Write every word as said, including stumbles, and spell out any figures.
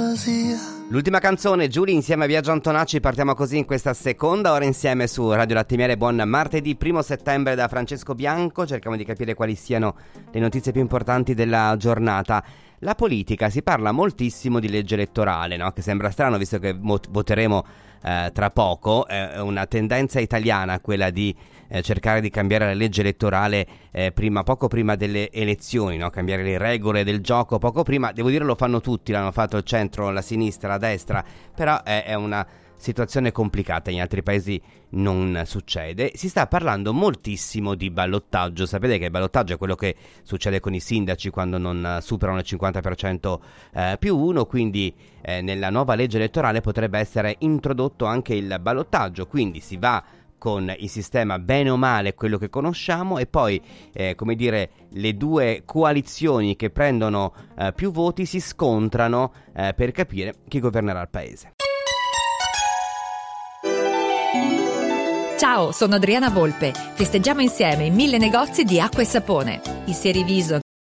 fantasia. L'ultima canzone, Giulia insieme a Biagio Antonacci, partiamo così in questa seconda ora insieme su Radio Latte Miele. Buon martedì primo settembre da Francesco Bianco, cerchiamo di capire quali siano le notizie più importanti della giornata. La politica, si parla moltissimo di legge elettorale, no? Che sembra strano visto che voteremo eh, tra poco, è una tendenza italiana quella di eh, cercare di cambiare la legge elettorale eh, prima, poco prima delle elezioni, no? Cambiare le regole del gioco poco prima, devo dire lo fanno tutti, l'hanno fatto il centro, la sinistra, la destra, però è, è una situazione complicata, in altri paesi non succede. Si sta parlando moltissimo di ballottaggio, sapete che il ballottaggio è quello che succede con i sindaci quando non superano il cinquanta per cento eh, più uno, quindi eh, nella nuova legge elettorale potrebbe essere introdotto anche il ballottaggio, quindi si va con il sistema bene o male quello che conosciamo e poi eh, come dire le due coalizioni che prendono eh, più voti si scontrano eh, per capire chi governerà il paese. Ciao, sono Adriana Volpe. Festeggiamo insieme i mille negozi di acqua e sapone. I Seriviso